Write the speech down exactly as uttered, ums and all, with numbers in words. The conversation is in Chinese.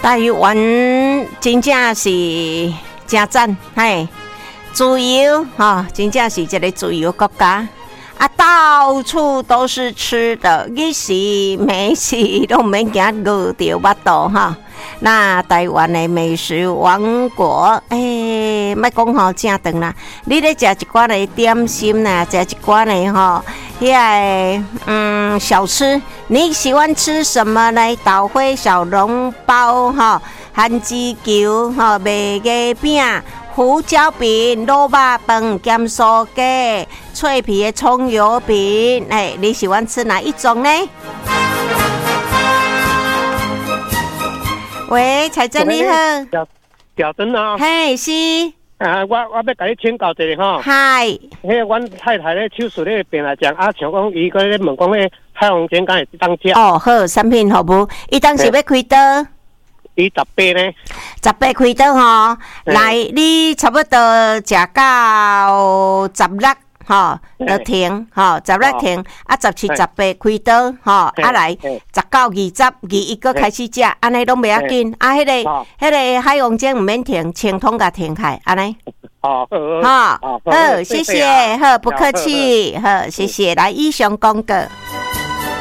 台湾真正是真赞，嘿，自由哈，真正是一个自由国家啊，到处都是吃的，日时美食都免惊饿着巴肚哈。那台湾的美食王国，诶、欸，莫讲吼正长啦，你咧食一寡的点心啦，食一寡的吼，遐个嗯小吃，你喜欢吃什么呢？豆花、小笼包哈，番薯球哈，麦鸡饼。胡椒饼、萝卜饭、咸酥鸡、脆皮的葱油饼，哎，你喜欢吃哪一种呢？喂，彩珍你好， 小小珍啊， 嘿是， 啊，我我要甲你请教一下吼， 嗨， 迄阮太太咧手术咧病来讲，啊，像讲伊个咧问讲咧海王煎敢会当食？ 哦，好，产品服务，伊当时要开刀。 伊十八呢？ 十八开刀吼，来，你差不多食到十六吼，就停吼，十六停，啊，十七、十八开刀吼，啊来，十九、二十、二一个开始食，安尼拢袂要紧，啊，迄个、迄个海王煎唔免停，清通甲停开，安尼。 好， 好，好，谢谢，好，不客气，好，谢谢，来以上讲过。